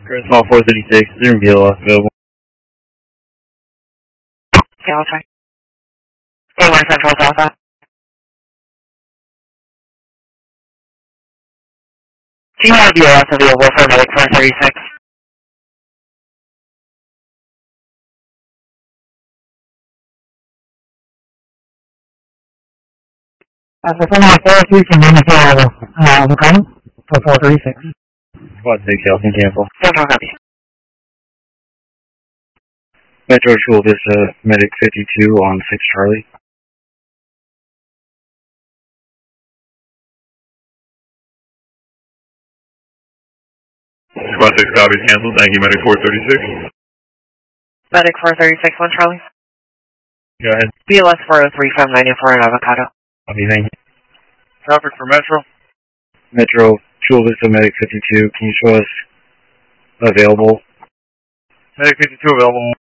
Grand Small 436, Zoom BLS available. Yeah, I'll try. A1 Central Delta. Do you have BLS available for Medic 436? For someone 436 and then avocado for 436. Squad 6, y'all can cancel. Central copy. Metro Chula Vista, Medic 52 on 6 Charlie. Squad 6 copies canceled. Thank you, Medic 436. Medic 436, 1 Charlie. Go ahead. BLS 403 from 94 and avocado. Copy, thank you. Traffic for Metro. Metro Chula Vista, Medic 52, can you show us available? Medic 52 available.